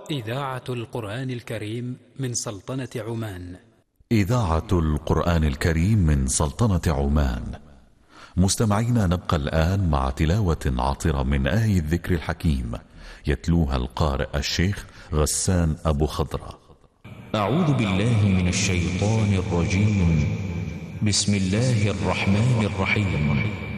إذاعة القرآن الكريم من سلطنة عمان. إذاعة القرآن الكريم من سلطنة عمان. مستمعينا، نبقى الآن مع تلاوة عطرة من آية الذكر الحكيم يتلوها القارئ الشيخ غسان أبو خضرة. أعوذ بالله من الشيطان الرجيم. بسم الله الرحمن الرحيم.